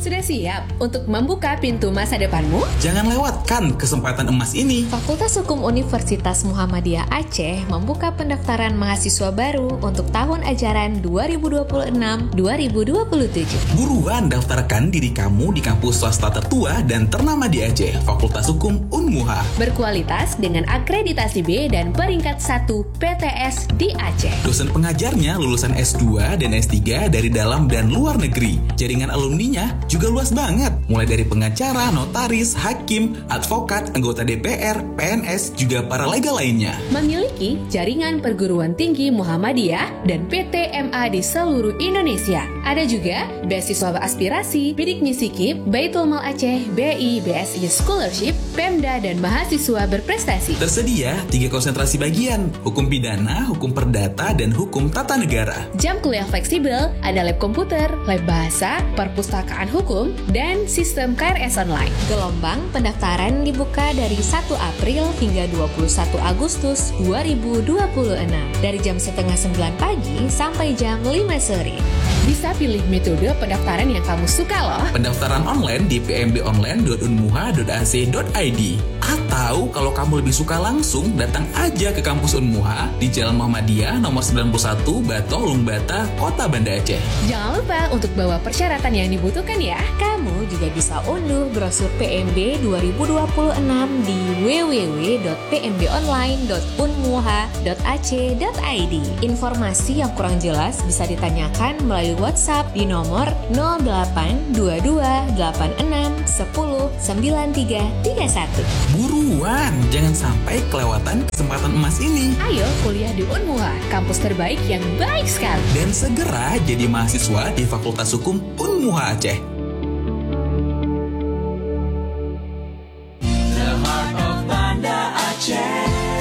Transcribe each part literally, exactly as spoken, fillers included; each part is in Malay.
Sudah siap untuk membuka pintu masa depanmu? Jangan lewatkan kesempatan emas ini. Fakultas Hukum Universitas Muhammadiyah Aceh membuka pendaftaran mahasiswa baru untuk tahun ajaran dua ribu dua puluh enam dua ribu dua puluh tujuh. Buruan daftarkan diri kamu di kampus swasta tertua dan ternama di Aceh, Fakultas Hukum Unmuha. Berkualitas dengan akreditasi B dan peringkat satu P T S di Aceh. Dosen pengajarnya lulusan S dua dan S tiga dari dalam dan luar negeri. Jaringan alumninya juga luas banget, mulai dari pengacara, notaris, hakim, advokat, anggota D P R, P N S, juga para legal lainnya. Memiliki jaringan perguruan tinggi Muhammadiyah dan P T M A di seluruh Indonesia. Ada juga beasiswa aspirasi, bidik misi K I P, Baitul Mal Aceh, B I, B S I Scholarship, Pemda, dan mahasiswa berprestasi. Tersedia tiga konsentrasi bagian, hukum pidana, hukum perdata, dan hukum tata negara. Jam kuliah fleksibel, ada lab komputer, lab bahasa, perpustakaan hukum, dan sistem K R S online. Gelombang pendaftaran dibuka dari satu April hingga dua puluh satu Agustus dua ribu dua puluh enam dari jam setengah sembilan pagi sampai jam lima sore. Bisa pilih metode pendaftaran yang kamu suka loh. Pendaftaran online di p m b online dot unmuha dot a c dot i d. Atau kalau kamu lebih suka langsung, datang aja ke kampus Unmuha di Jalan Muhammadiyah nomor sembilan puluh satu Bato, Lungbata, Kota Banda Aceh. Jangan lupa untuk bawa persyaratan yang dibutuhkan ya. Kamu juga bisa unduh brosur P M B dua ribu dua puluh enam di w w w dot p m b online dot unmuha dot a c dot i d. Informasi yang kurang jelas bisa ditanyakan melalui WhatsApp di nomor nol delapan dua dua delapan enam satu nol sembilan tiga tiga satu. Buruan, jangan sampai kelewatan kesempatan emas ini. Ayo kuliah di Unmuha, kampus terbaik yang baik sekali. Dan segera jadi mahasiswa di Fakultas Hukum Unmuha Aceh. The Heart of Banda Aceh.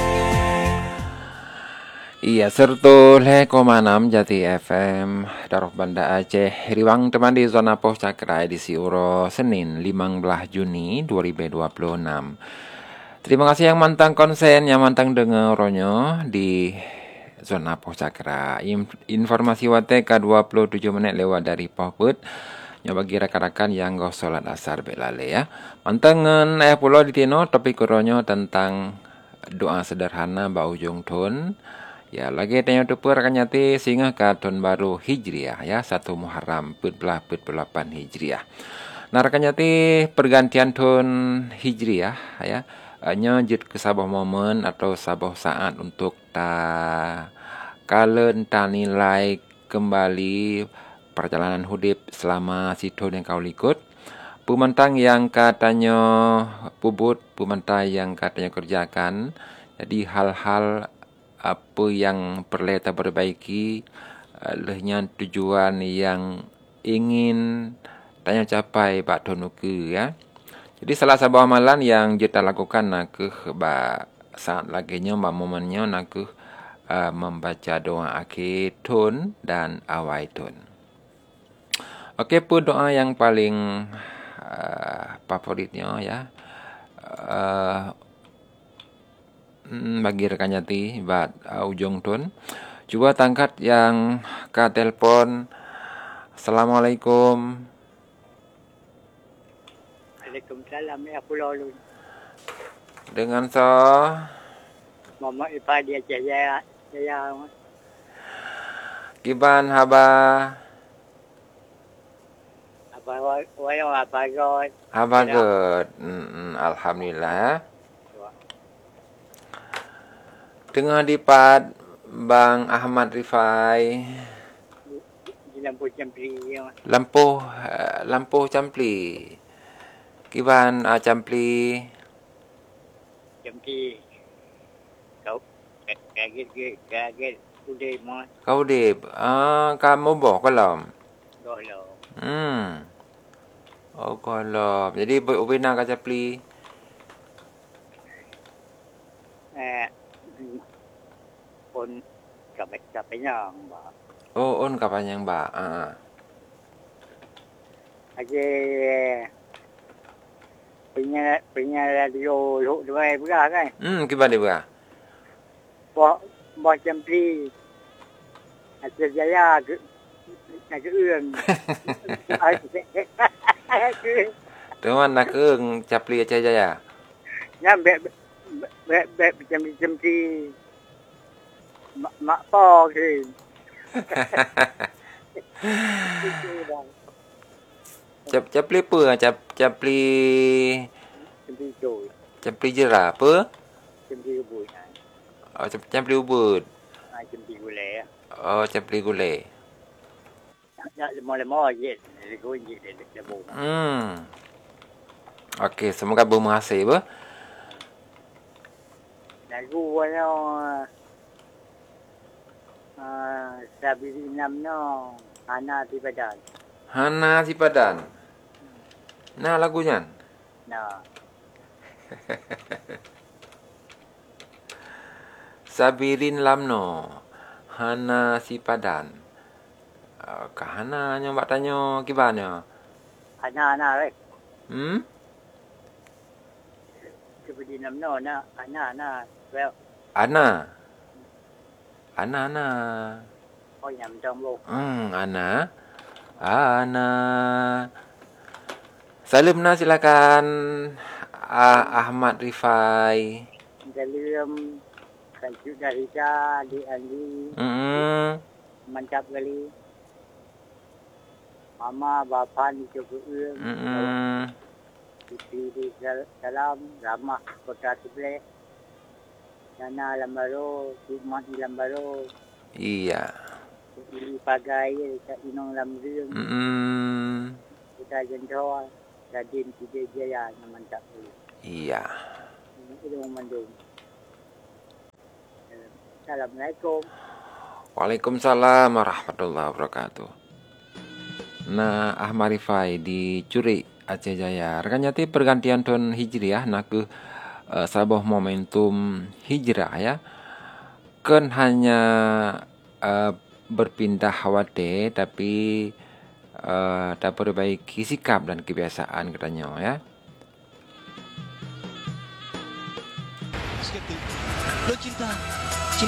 Iya, sertu le koma enam Jati F M Daroh Banda Aceh. Riwang teman di zona pos Cakra edisi Uro Senin lima belas Juni dua ribu dua puluh enam. Terima kasih yang mantang konsen, yang mantang dengar ronyo di zona pos Cakra. Informasi wate ke dua puluh tujuh menit lewat dari Pohput. Nyo bagi rakan-rakan yang go solat asar belale ya. Mantangan eh pulau di tino topik ronyo tentang doa sederhana ba ujung tahun. Ya, lagi tanya tu pur akan nyati singa ke tahun baru Hijriah ya, satu Muharram empat belas empat puluh delapan Hijriah. Nah, akan nyati pergantian tahun Hijriah ya, hanya jid ke sabah momen atau sabah saat untuk ta kalen ta nilai kembali perjalanan hidup selama si tahun yang kau ikut. Pemantang yang katanya pubut, pemantang yang katanya kerjakan. Jadi hal-hal apa yang perlu kita perbaiki, lehnya tujuan yang ingin tanya capai bak tonuke ya. Jadi salah satu amalan yang kita lakukan nak ke ba saat laginya ba momennya nak ke uh, membaca doa akhir tahun dan awal tahun. Okey, pun doa yang paling uh, favoritnya ya. Uh, bagi rekan nyati buat uh, ujung tahun. Cuba tangkat yang ke telepon. Assalamualaikum. Waalaikumsalam ya Pulau Lun. Dengan so Mama Ipadia Jaya Jaya. Kiban haba. Apa wayo apa god. Haba good. Mm, alhamdulillah. Tengah dipat Bang Ahmad Rifai Di lampu campli. Lampu uh, lampu campli. Kiban uh, campli. Campli. Kau kaget kaget udah mau. Kau dib. Ah, kamu boh kolam. Kalau. Hmm. Oh kolam. Jadi ubina ka campli. Eh pun kapit kapitnya ba. Oh, on kapan yang ba? Ah. Aje punya punya radio lu dua berah kan. Hmm, kiban dia berah. Bo bo campli. Aje jaya ke nak ương. Teman nak ke Capli Aceh Jaya? Ya, bet bet bet macam-macam si mak mak po ke. Cap Capli apa? Cap Capli Macam tu. Capli Jera apa? Macam tu ubud. Oh, Cap- Capli Ubud. Macam tu gulai. Oh, Capli Gulai. Nak lemah-lemah je. Lego je dia lebur. Hmm. Okey, semoga berhasil apa? Lagu ano ah Sabiri Nam no Hana di Badan. Hana si Padan. Nah lagunya. Nah, Sabirin Lamno. Hana si Padan. Uh, Kahana nyo mbak tanyo gimana? Hana-hana rek. Hmm? Sabiri Nam no na Hana-hana. Well, Ana. Ana Ana. oh nhầm trong luôn. Hmm, Ana. Ana. Salimna silakan. Ah, Ahmad Rifai. Dalam kacu dari ca di Andi Hmm. mantap kali. Mama bapa ni cukup ương. Hmm. Isteri di dalam ramah kota sebelah. Nana Lambaro, Hikmat di Lambaro. Iya. Ini pagai kat Inong Lamrương. Hmm. Kita jentor. Radin Tiga Jaya yang mantap kali. Iya. Itu memandung. Assalamualaikum. Waalaikumsalam warahmatullahi wabarakatuh. Nah, Ahmad Rifai di Curi Aceh Jaya. Rekan jati pergantian tahun Hijriah nak ke uh, sebuah momentum hijrah ya. Kan hanya uh, berpindah wate tapi uh, tak perbaiki sikap dan kebiasaan katanya ya. Lo cinta